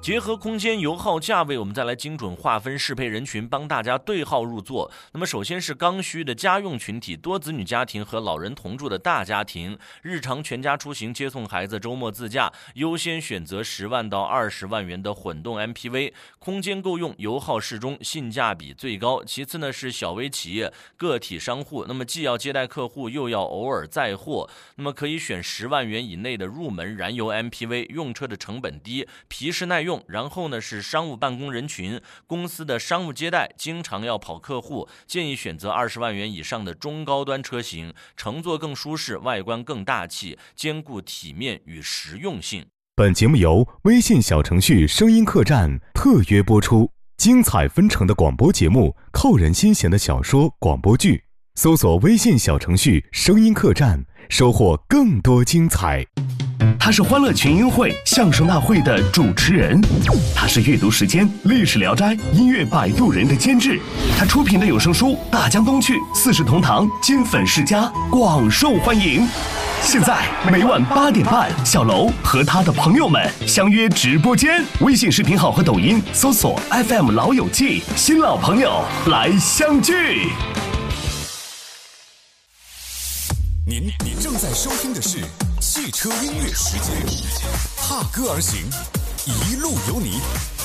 结合空间、油耗、价位，我们再来精准划分适配人群，帮大家对号入座。那么首先是刚需的家用群体，多子女家庭和老人同住的大家庭，日常全家出行接送孩子、周末自驾，优先选择10万到20万元的混动 MPV， 空间够用，油耗适中，性价比最高。其次呢是小微企业、个体商户，那么既要接待客户，又要偶尔载货，那么可以选10万元以内的入门燃油 MPV， 用车的成本低，皮实耐用。然后呢是商务办公人群，公司的商务接待，经常要跑客户，建议选择20万元以上的中高端车型，乘坐更舒适，外观更大气，兼顾体面与实用性。 本节目由微信小程序声音客栈特约播出，精彩纷呈的广播节目，扣人心弦的小说广播剧，搜索微信小程序声音客栈，收获更多精彩。 他是欢乐群英会相声大会的主持人，他是阅读时间历史聊斋音乐摆渡人的监制，他出品的有声书《大江东去》四世同堂金粉世家广受欢迎。现在每晚8点半，小楼和他的朋友们相约直播间，微信视频号和抖音搜索 FM 老友记，新老朋友来相聚。 您正在收听的是汽车音乐时间，踏歌而行，一路有你。